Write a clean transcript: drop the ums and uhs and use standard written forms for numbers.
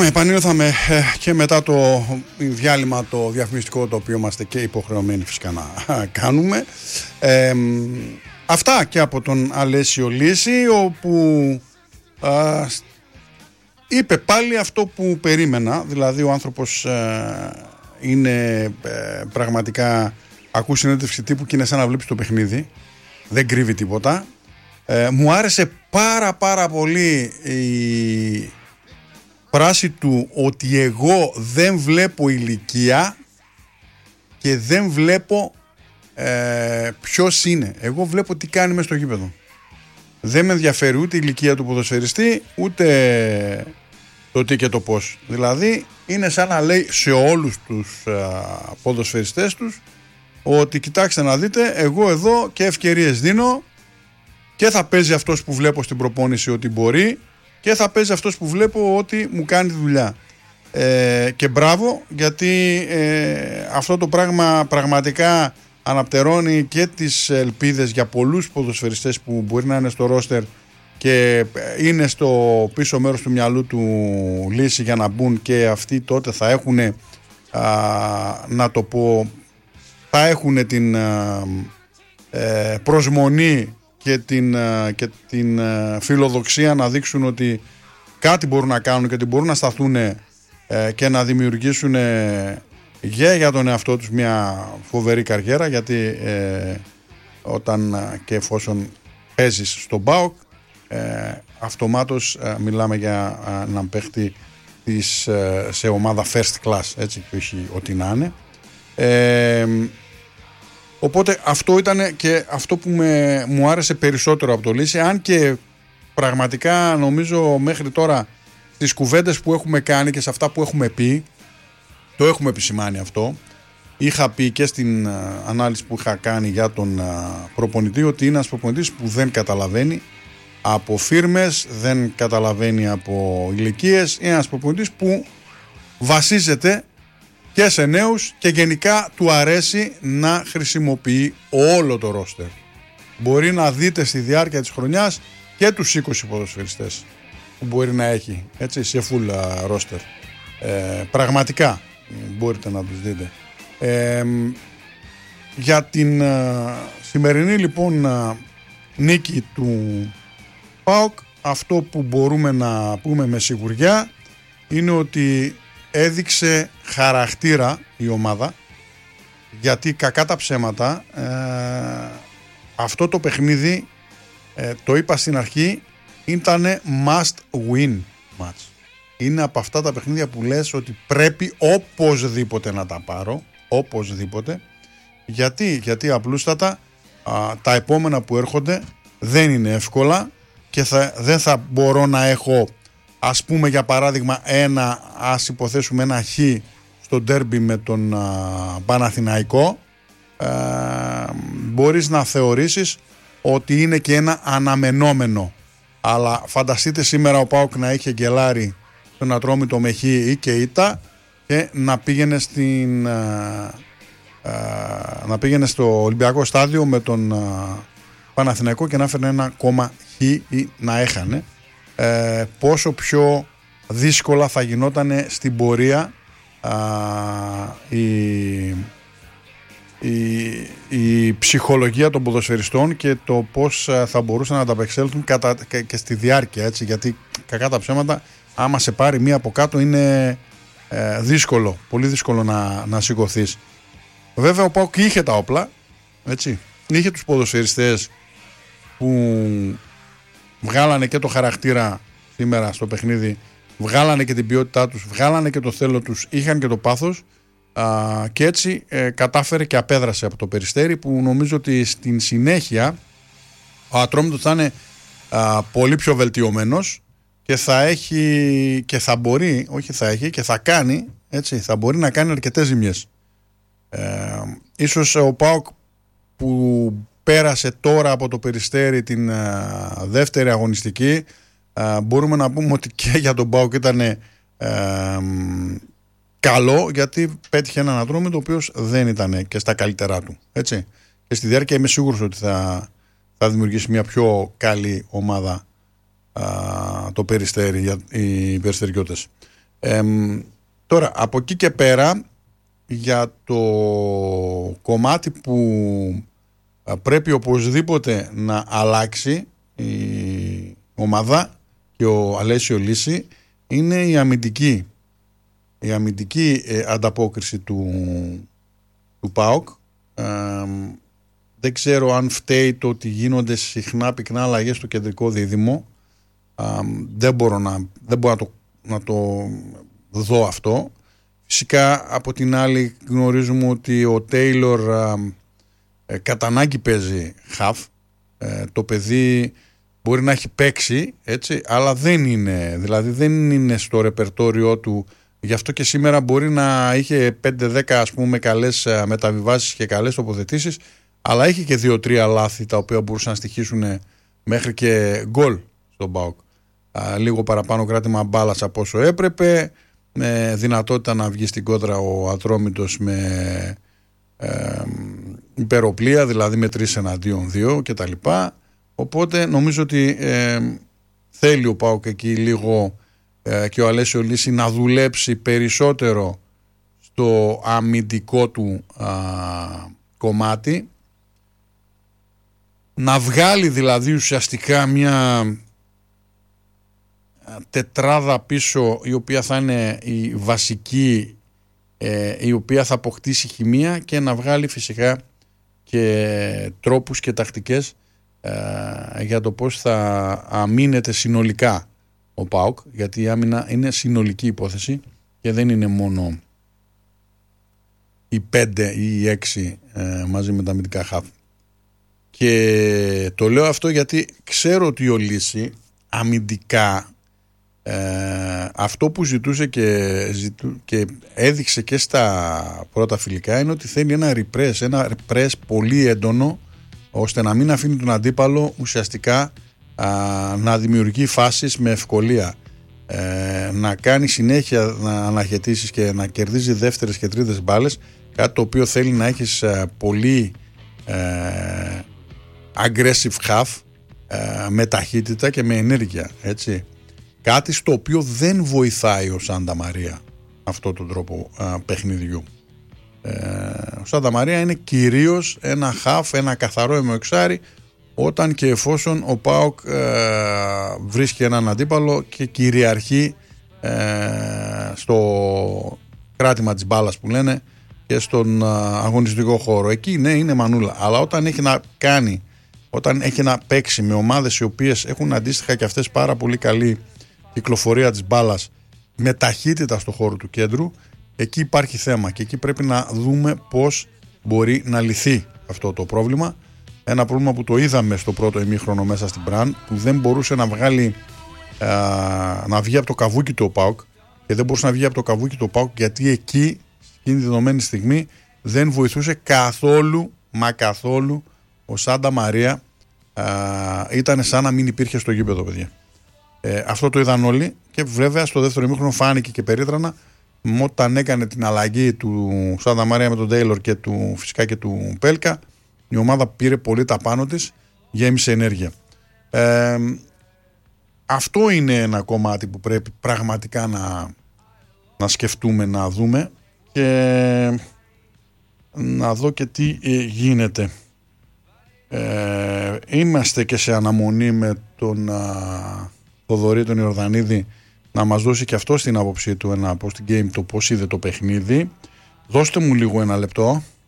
Επανήλθαμε και μετά το διάλειμμα το διαφημιστικό, το οποίο είμαστε και υποχρεωμένοι φυσικά να κάνουμε. Αυτά και από τον Αλέσιο Λύση, όπου είπε πάλι αυτό που περίμενα. Δηλαδή ο άνθρωπος είναι πραγματικά, ακούς συνέντευξη τύπου και είναι σαν να βλέπεις το παιχνίδι, δεν κρύβει τίποτα. Μου άρεσε πάρα πολύ η φράση του ότι εγώ δεν βλέπω ηλικία και δεν βλέπω ποιος είναι. Εγώ βλέπω τι κάνει μες στο γήπεδο. Δεν με ενδιαφέρει ούτε η ηλικία του ποδοσφαιριστή, ούτε το τι και το πώς. Δηλαδή είναι σαν να λέει σε όλους τους ποδοσφαιριστές τους ότι κοιτάξτε να δείτε, εγώ εδώ και ευκαιρίες δίνω, και θα παίζει αυτός που βλέπω στην προπόνηση ότι μπορεί, και θα παίζει αυτός που βλέπω ότι μου κάνει τη δουλειά. Και μπράβο, γιατί αυτό το πράγμα πραγματικά αναπτερώνει και τις ελπίδες για πολλούς ποδοσφαιριστές που μπορεί να είναι στο ρόστερ και είναι στο πίσω μέρος του μυαλού του λύση για να μπουν, και αυτοί τότε θα έχουν, να το πω, θα έχουν την προσμονή και την φιλοδοξία να δείξουν ότι κάτι μπορούν να κάνουν και ότι μπορούν να σταθούν και να δημιουργήσουν για τον εαυτό τους μια φοβερή καριέρα, γιατί όταν και εφόσον παίζεις στον ΠΑΟΚ, αυτομάτως μιλάμε για έναν παίχτη σε ομάδα first class, έτσι, και όχι ό,τι να είναι. Οπότε αυτό ήταν και αυτό που μου άρεσε περισσότερο από το Λύση, αν και πραγματικά νομίζω μέχρι τώρα στις κουβέντες που έχουμε κάνει και σε αυτά που έχουμε πει, το έχουμε επισημάνει αυτό. Είχα πει και στην ανάλυση που είχα κάνει για τον προπονητή ότι είναι ένας προπονητής που δεν καταλαβαίνει από φίρμες, δεν καταλαβαίνει από ηλικίες. Είναι ένας προπονητής που βασίζεται και σε νέους και γενικά του αρέσει να χρησιμοποιεί όλο το ρόστερ. Μπορεί να δείτε στη διάρκεια της χρονιάς και τους 20 ποδοσφαιριστές που μπορεί να έχει, έτσι, σε full ρόστερ. Πραγματικά μπορείτε να τους δείτε. Για την σημερινή λοιπόν νίκη του ΠΑΟΚ, αυτό που μπορούμε να πούμε με σιγουριά είναι ότι έδειξε χαρακτήρα η ομάδα, γιατί κακά τα ψέματα αυτό το παιχνίδι, το είπα στην αρχή, ήτανε must win match. Είναι από αυτά τα παιχνίδια που λες ότι πρέπει οπωσδήποτε να τα πάρω, οπωσδήποτε. Γιατί απλούστατα τα επόμενα που έρχονται δεν είναι εύκολα και δεν θα μπορώ να έχω, ας πούμε για παράδειγμα, ας υποθέσουμε ένα χ στο ντέρμπι με τον Παναθηναϊκό, μπορείς να θεωρήσεις ότι είναι και ένα αναμενόμενο. Αλλά φανταστείτε σήμερα ο ΠΑΟΚ να είχε γκελάρει στον Ατρόμητο με χ ή και ήττα και να πήγαινε στο Ολυμπιακό στάδιο με τον Παναθηναϊκό και να έφερνε ένα ακόμα χ ή να έχανε. Πόσο πιο δύσκολα θα γινόταν στην πορεία η ψυχολογία των ποδοσφαιριστών και το πώς θα μπορούσαν να ανταπεξέλθουν και στη διάρκεια, έτσι, γιατί κακά τα ψέματα, άμα σε πάρει μία από κάτω είναι δύσκολο, πολύ δύσκολο να σηκωθείς. Βέβαια ο ΠΑΟΚ είχε τα όπλα, έτσι, είχε τους ποδοσφαιριστές που βγάλανε και το χαρακτήρα σήμερα στο παιχνίδι, βγάλανε και την ποιότητά τους, βγάλανε και το θέλω τους, είχαν και το πάθος, και έτσι κατάφερε και απέδρασε από το Περιστέρι, που νομίζω ότι στην συνέχεια ο Ατρόμητος θα είναι πολύ πιο βελτιωμένος και θα έχει και θα μπορεί, όχι θα έχει και θα κάνει, έτσι, θα μπορεί να κάνει αρκετές ζημιές. Ίσως ο ΠΑΟΚ που πέρασε τώρα από το Περιστέρι την δεύτερη αγωνιστική, μπορούμε να πούμε ότι και για τον ΠΑΟΚ ήταν καλό, γιατί πέτυχε έναν Ατρόμητο ο οποίος δεν ήταν και στα καλύτερά του, έτσι. Και στη διάρκεια είμαι σίγουρος ότι θα δημιουργήσει μια πιο καλή ομάδα το Περιστέρι, οι περιστερικιώτες. Τώρα από εκεί και πέρα, για το κομμάτι που πρέπει οπωσδήποτε να αλλάξει η ομάδα και ο Αλέσιο Λύση, είναι η αμυντική ανταπόκριση του ΠΑΟΚ. Δεν ξέρω αν φταίει το ότι γίνονται συχνά πυκνά αλλαγές στο κεντρικό δίδυμο. Δεν μπορώ να το δω αυτό. Φυσικά από την άλλη γνωρίζουμε ότι ο Τέιλορ κατά ανάγκη παίζει half. Το παιδί μπορεί να έχει παίξει, έτσι, αλλά δεν είναι στο ρεπερτόριό του. Γι' αυτό και σήμερα μπορεί να είχε 5-10 ας πούμε καλές μεταβιβάσεις και καλές τοποθετήσεις, αλλά είχε και 2-3 λάθη τα οποία μπορούσαν να στοιχήσουν μέχρι και γκολ στον ΠΑΟΚ. Λίγο παραπάνω κράτημα μπάλας από όσο έπρεπε, με δυνατότητα να βγει στην κόντρα ο Ατρόμητος με υπεροπλία, δηλαδή με 3 εναντίον 2 κτλ. Οπότε νομίζω ότι θέλει ο ΠΑΟΚ εκεί λίγο και ο Αλέσιο Λύση να δουλέψει περισσότερο στο αμυντικό του κομμάτι, να βγάλει δηλαδή ουσιαστικά μια τετράδα πίσω η οποία θα είναι η βασική, η οποία θα αποκτήσει χημεία, και να βγάλει φυσικά και τρόπους και τακτικές για το πώς θα αμήνεται συνολικά ο ΠΑΟΚ, γιατί η άμυνα είναι συνολική υπόθεση και δεν είναι μόνο οι 5 ή οι 6 μαζί με τα αμυντικά χαφ. Και το λέω αυτό γιατί ξέρω ότι ο Λύση αμυντικά αυτό που ζητούσε και έδειξε και στα πρώτα φιλικά είναι ότι θέλει ένα repress πολύ έντονο, ώστε να μην αφήνει τον αντίπαλο ουσιαστικά να δημιουργεί φάσεις με ευκολία, να κάνει συνέχεια να αναχαιτήσεις και να κερδίζει δεύτερες και τρίτες μπάλες, κάτι το οποίο θέλει να έχεις πολύ aggressive half, με ταχύτητα και με ενέργεια, έτσι. Κάτι στο οποίο δεν βοηθάει ο Σάντα Μαρία αυτό τον τρόπο παιχνιδιού. Ο Σάντα Μαρία είναι κυρίως ένα χαφ, ένα καθαρό εμοεξάρι, όταν και εφόσον ο ΠΑΟΚ βρίσκει έναν αντίπαλο και κυριαρχεί στο κράτημα της μπάλας που λένε και στον αγωνιστικό χώρο. Εκεί ναι, είναι μανούλα, αλλά όταν έχει να παίξει με ομάδες οι οποίες έχουν αντίστοιχα και αυτές πάρα πολύ καλή κυκλοφορία της μπάλας με ταχύτητα στο χώρο του κέντρου, εκεί υπάρχει θέμα και εκεί πρέπει να δούμε πώς μπορεί να λυθεί αυτό το πρόβλημα. Ένα πρόβλημα που το είδαμε στο πρώτο ημίχρονο μέσα στην Μπραν, που δεν μπορούσε να βγει από το καβούκι του ο ΠΑΟΚ, και δεν μπορούσε να βγει από το καβούκι του ο ΠΑΟΚ γιατί εκεί εκείνη τη δεδομένη στιγμή δεν βοηθούσε καθόλου ο Σάντα Μαρία. Ήταν σαν να μην υπήρχε στο γήπεδο, παιδιά. Αυτό το είδαν όλοι, και βέβαια στο δεύτερο ημίχρονο φάνηκε και περίτρανα όταν έκανε την αλλαγή του Σάντα Μαρία με τον Τέιλορ και φυσικά και του Πέλκα. Η ομάδα πήρε πολύ τα πάνω της, γέμισε ενέργεια. Αυτό είναι ένα κομμάτι που πρέπει πραγματικά να σκεφτούμε, να δούμε και να δω και τι γίνεται. Είμαστε και σε αναμονή με τον Θοδωρή τον Ιορδανίδη να μας δώσει και αυτό στην άποψή του ένα post game, το πώς είδε το παιχνίδι. Δώστε μου λίγο ένα λεπτό.